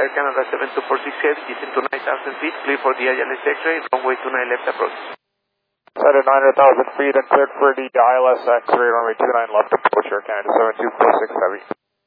Air Canada 7246 heavy, descend to 9,000 feet, clear for the ILS X-ray, runway 29 left approach. Set at 900,000 feet and cleared for the ILS X-ray, runway 29 left approach, Air Canada 7246 heavy.